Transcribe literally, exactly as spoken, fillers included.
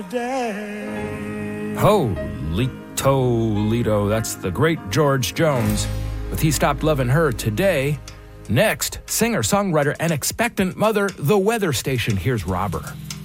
Holy Toledo, that's the great George Jones with He Stopped Lovin' Her Today. Next, singer, songwriter, and expectant mother, The Weather Station. Here's Robber.